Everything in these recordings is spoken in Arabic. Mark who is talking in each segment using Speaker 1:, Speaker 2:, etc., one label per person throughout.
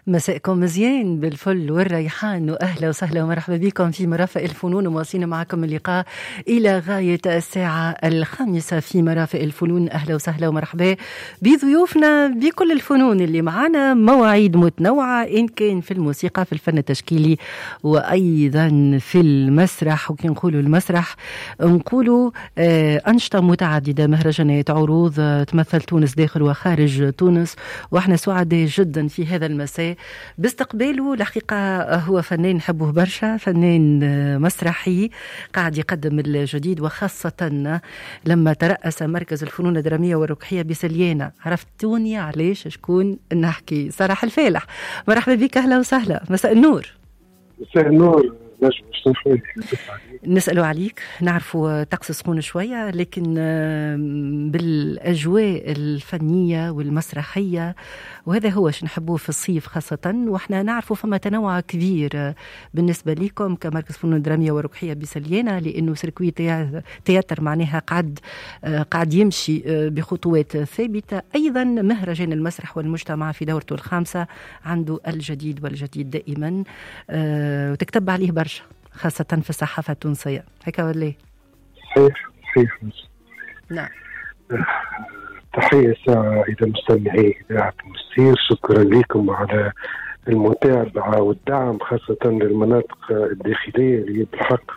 Speaker 1: مساءكم مزيان بالفل والريحان، وأهلا وسهلا ومرحبا بكم في مرافق الفنون، ومواصلين معكم اللقاء إلى غاية الساعة 5 في مرافق الفنون. أهلا وسهلا ومرحبا بضيوفنا بكل الفنون اللي معنا، مواعيد متنوعة إن كان في الموسيقى، في الفن التشكيلي، وأيضا في المسرح. وكي نقولوا المسرح نقولوا أنشطة متعددة، مهرجانات، عروض تمثل تونس داخل وخارج تونس، وإحنا سعداء جدا في هذا المساء باستقباله. الحقيقة هو فنان نحبه برشا، فنان مسرحي قاعد يقدم الجديد، وخاصة لما ترأس مركز الفنون الدرامية والركحية بسليانة عرفتوني علاش شكون نحكي. صراحة الفالح، مرحبا بك، أهلا وسهلا، مساء النور.
Speaker 2: مساء النور.
Speaker 1: نسألوا عليك، نعرفوا طقس سخون شوية، لكن بالأجواء الفنية والمسرحية، وهذا هو شو نحبوه في الصيف خاصة. وإحنا نعرفوا فما تنوع كبير بالنسبة لكم كمركز فنون درامية وركحية بسليانة، لأنه سيركوي تياتر معناها قاعد يمشي بخطوات ثابتة. أيضا مهرجان المسرح والمجتمع في دورته الخامسة عنده الجديد والجديد دائما، وتكتب عليه برشا خاصة في الصحافة التونسية، هيك ولا؟
Speaker 2: صحيح.
Speaker 1: نعم.
Speaker 2: تحية ساعة إذا مستمعي إذاعة المستير، شكرا لكم على المتابعة والدعم، خاصة للمناطق الداخلية اللي بالحق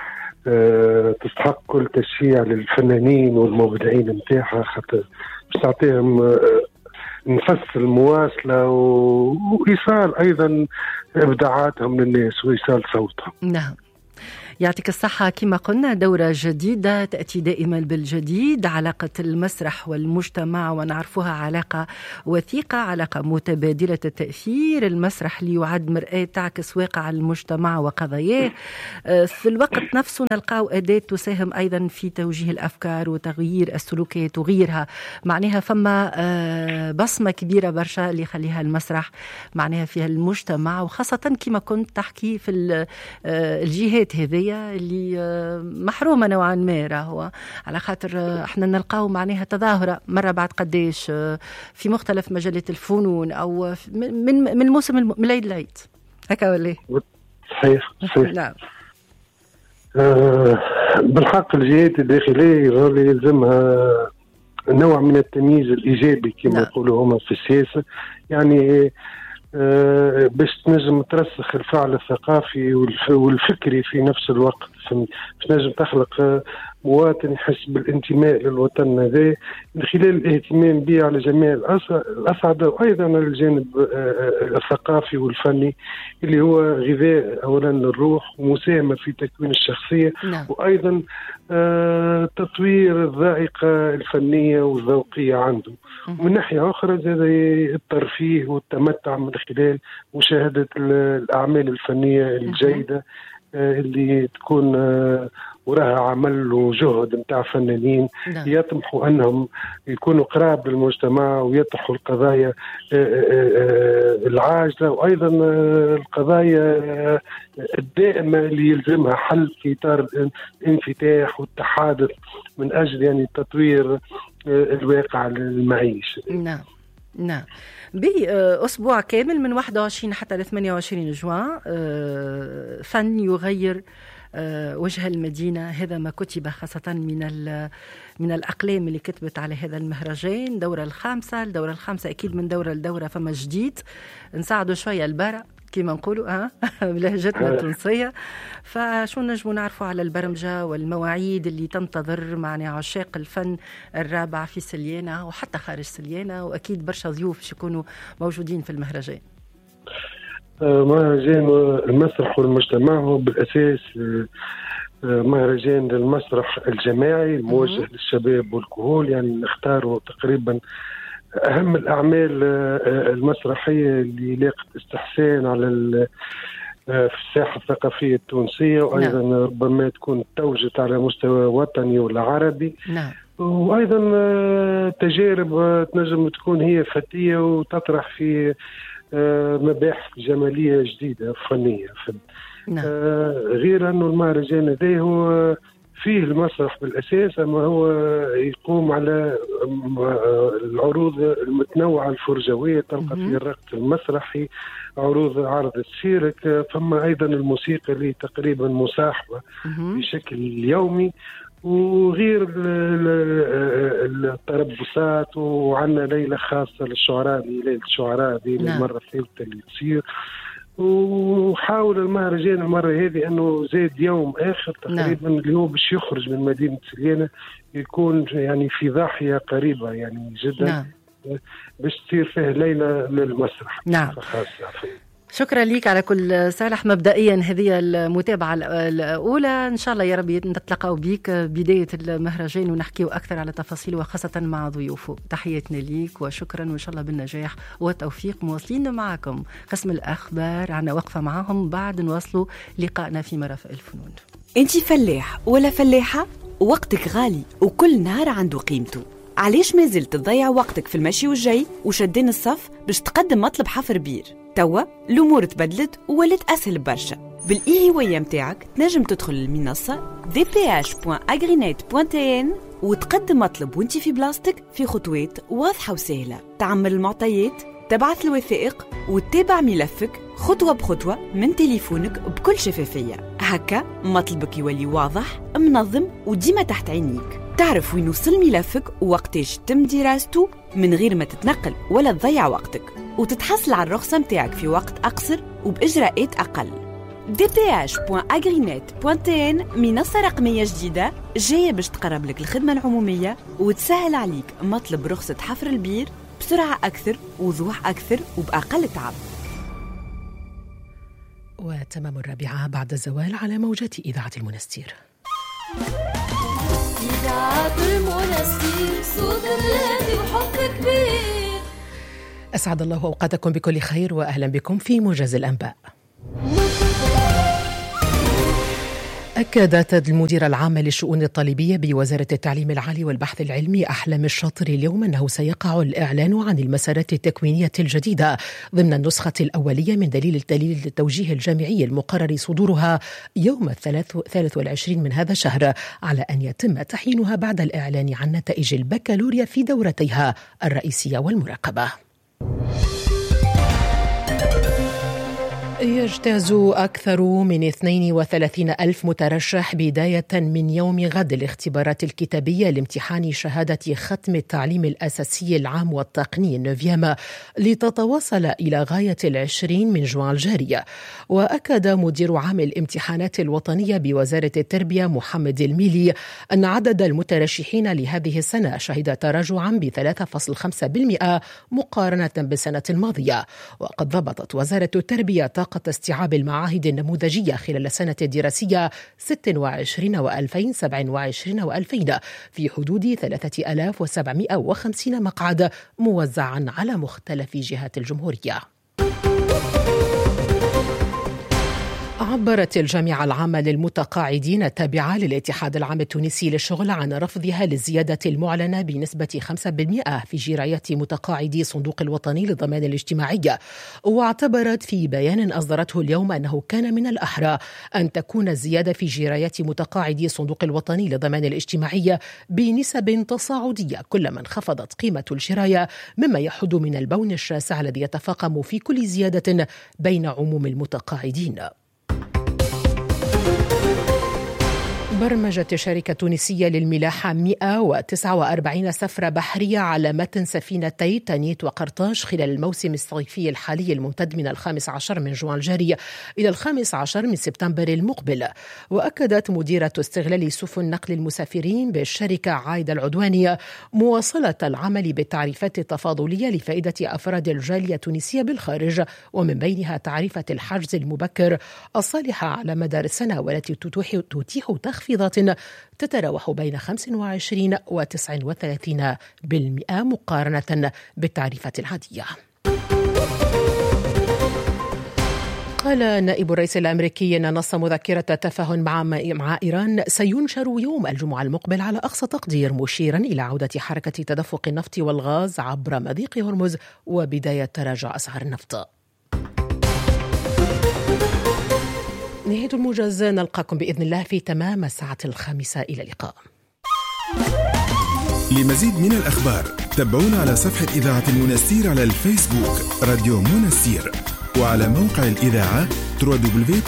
Speaker 2: تستحق كل تشجيع للفنانين والمبدعين متاعها، خاطر باش تعطيهم نفس المواصلة وإيصال أيضا إبداعاتهم للناس وإيصال صوتهم.
Speaker 1: نعم، يعطيك الصحة. كما قلنا دورة جديدة تأتي دائما بالجديد. علاقة المسرح والمجتمع ونعرفها علاقة وثيقة، علاقة متبادلة التأثير. المسرح ليعد مرآة تعكس واقع المجتمع وقضاياه، في الوقت نفسه نلقاو أداة تساهم أيضا في توجيه الأفكار وتغيير السلوكيات وغيرها. معناها فما بصمة كبيرة برشا اللي يخليها المسرح معناها فيها المجتمع، وخاصة كما كنت تحكي في الجهات هذه اللي محرومة نوعا ما، راهو على خاطر احنا نلقاو معناها تظاهرة مرة بعد قديش في مختلف مجالات الفنون، او من موسم من العيد للعيد، هكا ولا؟
Speaker 2: صحيح.
Speaker 1: نعم.
Speaker 2: بالحق الجهات الداخلية يلزمها نوع من التمييز الإيجابي كما يقولوا هما في السياسة، يعني باش تنجم ترسخ الفعل الثقافي والفكري في نفس الوقت، باش تنجم تخلق مواطن يحس بالانتماء للوطن هذا من خلال الاهتمام به على جميع الأصعدة، وأيضا الجانب الثقافي والفني اللي هو غذاء أولا للروح ومساهمة في تكوين الشخصية. وأيضا تطوير الذائقة الفنية والذوقية عنده. ومن ناحية أخرى زاد الترفيه والتمتع من خلال مشاهدة الأعمال الفنية الجيدة اللي تكون وراها عمل وجهد متاع فنانين يطمحوا أنهم يكونوا قراب للمجتمع ويطرحوا القضايا العاجلة، وأيضا القضايا الدائمة اللي يلزمها حل في إطار الانفتاح والتحادث من أجل يعني تطوير الواقع المعيشي.
Speaker 1: نعم. بأسبوع كامل من 21 حتى 28 جوان، فن يغير وجه المدينة، هذا ما كتب خاصة من الأقلام اللي كتبت على هذا المهرجان. الدورة الخامسة أكيد من دورة لدورة فما جديد، نساعدوا شوية البرع كما نقولوا بلهجتنا التونسية. فشو نجموا نعرفوا على البرمجة والمواعيد اللي تنتظر معني عشاق الفن الرابع في سليانة وحتى خارج سليانة، وأكيد برشا ضيوف يكونوا موجودين في المهرجان.
Speaker 2: مهرجان المسرح والمجتمع هو بالأساس مهرجان للمسرح الجماعي الموجه للشباب والكهول، يعني نختاروا تقريبا أهم الأعمال المسرحية اللي لاقت استحسان على في الساحة الثقافية التونسية، وأيضا ربما تكون توجت على مستوى وطني ولا عربي. وأيضا تجارب تنجم تكون هي فتية وتطرح في مباحث جمالية جديدة فنية. غير أنه المهرجان هذا هو فيه المسرح بالأساس، أما هو يقوم على العروض المتنوعة الفرجوية، تلقى فيه الرقص المسرحي، عرض السيرك، ثم أيضا الموسيقى اللي تقريبا مصاحبة بشكل يومي، وغير التربصات. وعندنا ليلة خاصة للشعراء، ليلة الشعراء دي المرة الثالثة اللي تصير. وحاول المهرجان المرة هذه أنه زاد يوم آخر تقريبا اللي هو باش يخرج من مدينة سليانة، يكون يعني في ضاحية قريبة يعني جدا، باش تصير فيه ليلة للمسرح خاصة.
Speaker 1: شكرا لك على كل صالح. مبدئيا هذه المتابعة الأولى، إن شاء الله يا رب نتلقى بيك بداية المهرجان ونحكيه أكثر على تفاصيله وخاصة مع ضيوفه. تحياتنا ليك وشكرا، وإن شاء الله بالنجاح والتوفيق. مواصلين معكم قسم الأخبار، عنا وقفة معهم بعد نواصلوا لقائنا في مرافق الفنون.
Speaker 3: أنت فلاح ولا فلاحة؟ وقتك غالي وكل نهار عنده قيمته. علاش ما زلت تضيع وقتك في المشي والجاي وشدين الصف باش تقدم مطلب حفر بير؟ توا الأمور تبدلت وولات أسهل برشا. بالإيهواية متاعك تنجم تدخل المنصة dph.agrinet.tn وتقدم مطلب وانت في بلاستيك في خطوات واضحة وسهلة. تعمل المعطيات، تبعث الوثائق وتتابع ملفك خطوة بخطوة من تليفونك بكل شفافية. هكا مطلبك يولي واضح، منظم وديما تحت عينيك. تعرف وين وصل ملفك ووقتاش تم دراسته من غير ما تتنقل ولا تضيع وقتك، وتتحصل على الرخصة متاعك في وقت أقصر وبإجراءات أقل. dph.agrinet.tn منصة رقمية جديدة جاية باش تقرب لك الخدمة العمومية وتسهل عليك مطلب رخصة حفر البير بسرعة أكثر، وضوح أكثر، وبأقل تعب.
Speaker 4: وتمام 4 بعد الزوال على موجات إذاعة المنستير.
Speaker 5: إذاعة المنستير، صوت الهادي وحب كبير.
Speaker 4: أسعد الله أوقاتكم بكل خير، وأهلا بكم في موجز الأنباء. أكدت المديرة العامة للشؤون الطالبية بوزارة التعليم العالي والبحث العلمي أحلام الشاطر اليوم أنه سيقع الإعلان عن المسارات التكوينية الجديدة ضمن النسخة الأولية من دليل التوجيه الجامعي المقرر صدورها يوم 23 من هذا الشهر، على أن يتم تحيينها بعد الإعلان عن نتائج البكالوريا في دورتيها الرئيسية والمراقبة. يجتاز أكثر من 32,000 مترشح بداية من يوم غد الاختبارات الكتابية لامتحان شهادة ختم التعليم الأساسي العام والتقني النوفيام لتتواصل إلى غاية 20 من جوان الجارية. وأكد مدير عام الامتحانات الوطنية بوزارة التربية محمد الميلي أن عدد المترشحين لهذه السنة شهد تراجعا ب3.5% مقارنة بالسنة الماضية. وقد ضبطت وزارة التربية طاقة استيعاب المعاهد النموذجية خلال السنة الدراسية 26 و2027 و2000 في حدود 3750 مقعد موزعا على مختلف جهات الجمهورية. عبرت الجامعة العامة للمتقاعدين التابعة للاتحاد العام التونسي للشغل عن رفضها للزيادة المعلنة بنسبة 5% في جرايات متقاعدي صندوق الوطني للضمان الاجتماعي. واعتبرت في بيان أصدرته اليوم أنه كان من الأحرى أن تكون الزيادة في جرايات متقاعدي صندوق الوطني للضمان الاجتماعي بنسب تصاعدية كلما انخفضت قيمة الجراية، مما يحد من البون الشاسع الذي يتفاقم في كل زيادة بين عموم المتقاعدين. برمجت الشركة التونسية للملاحة 149 سفرة بحرية على متن سفينتي تانيت وقرطاج خلال الموسم الصيفي الحالي الممتد من 15 من جوان الجاري إلى 15 من سبتمبر المقبل. وأكدت مديرة استغلال سفن نقل المسافرين بالشركة عايدة العدوانية مواصلة العمل بالتعريفات التفاضلية لفائدة أفراد الجالية التونسية بالخارج، ومن بينها تعريفة الحجز المبكر الصالحة على مدار السنة والتي تتيح تخفيضات تتراوح بين 25 و 39% مقارنة بالتعريفات العادية. قال نائب الرئيس الأمريكي أن نص مذكرة تفاهم مع إيران سينشر يوم الجمعة المقبل على أقصى تقدير، مشيرا إلى عودة حركة تدفق النفط والغاز عبر مضيق هرمز وبداية تراجع أسعار النفط. نهاية الموجز، نلقاكم بإذن الله في تمام الساعة 5. إلى اللقاء.
Speaker 6: لمزيد من الأخبار تابعونا على صفحة إذاعة المنستير على الفيسبوك راديو منستير، وعلى موقع الإذاعة www